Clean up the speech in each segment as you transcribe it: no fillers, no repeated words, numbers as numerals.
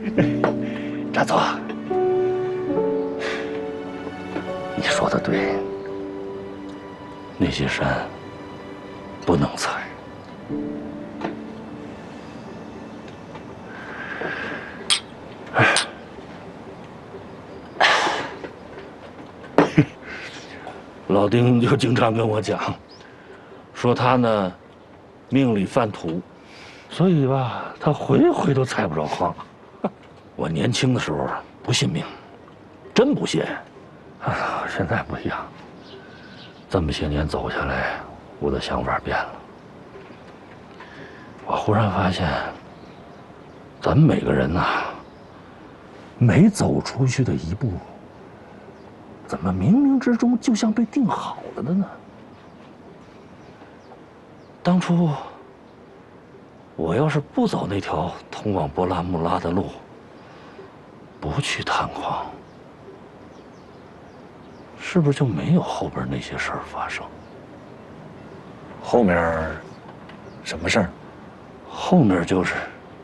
扎总，你说的对，那些山不能踩。老丁就经常跟我讲，说他呢命里犯土，所以吧，他回回都踩不着矿。我年轻的时候不信命，真不信。啊，现在不一样。这么些年走下来，我的想法变了。我忽然发现，咱们每个人呐，每走出去的一步，怎么冥冥之中就像被定好了的呢？当初我要是不走那条通往波拉穆拉的路，不去探矿，是不是就没有后边那些事儿发生？ 后面什么事儿？ 后面就是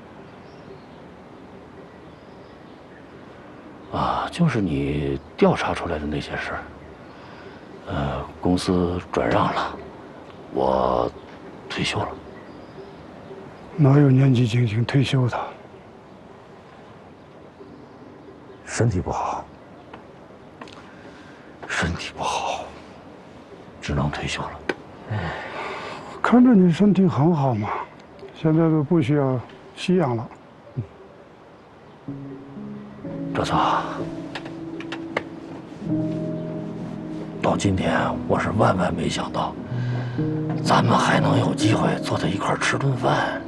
就是你调查出来的那些事儿。公司转让了，我退休了。 哪有年纪轻轻退休的？ 身体不好，身体不好，只能退休了。 看着你身体很好嘛，现在都不需要吸氧了。 赵总，到今天我是万万没想到，咱们还能有机会坐在一块儿吃顿饭。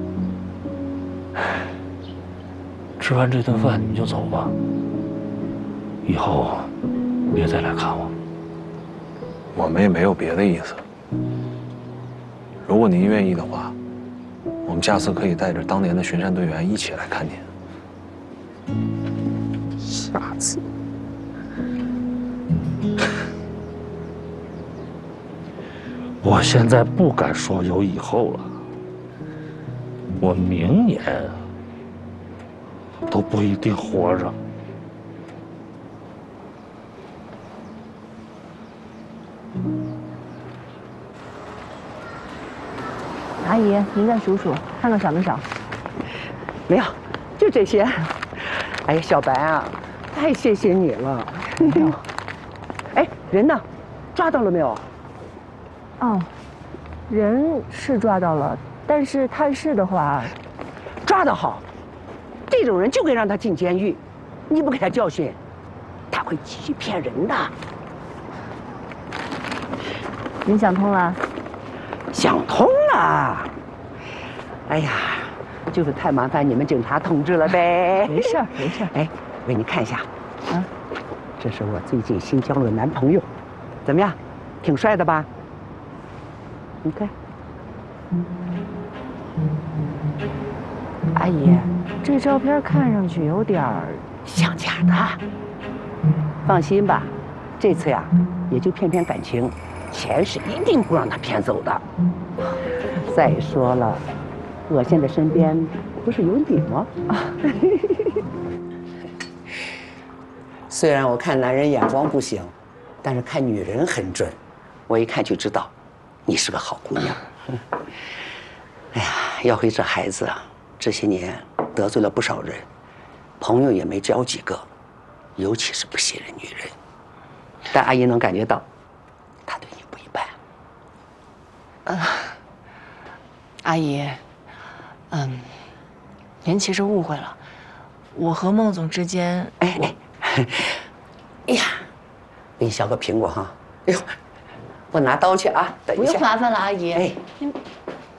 吃完这顿饭你们就走吧，以后别再来看我。 我们也没有别的意思。如果您愿意的话，我们下次可以带着当年的巡山队员一起来看您。 下次，我现在不敢说有以后了。我明年都不一定活着。 阿姨，您再数数，看看少没少。 没有，就这些。哎呀，小白啊，太谢谢你了。哎，人呢？抓到了没有？ 哦，人是抓到了，但是探视的话， 抓得好，这种人就该让他进监狱。你不给他教训，他会继续骗人的。 您想通了？ 想通了。哎呀，就是太麻烦你们警察同志了呗。 没事儿，没事儿。 哎，为你看一下，啊，这是我最近新交了个男朋友，怎么样？挺帅的吧？你看。 阿姨，这照片看上去有点儿像假的。放心吧，这次呀，也就骗骗感情，钱是一定不让他骗走的。再说了，我现在身边不是有你吗？虽然我看男人眼光不行，但是看女人很准，我一看就知道，你是个好姑娘。哎呀，要回这孩子啊，这些年得罪了不少人，朋友也没交几个，尤其是不信任女人。但阿姨能感觉到，他对你不一般。 阿姨，您其实误会了，我和孟总之间， 哎呀，给你削个苹果哈。哎呦，我拿刀去啊，等一下。 不用麻烦了，阿姨。 哎，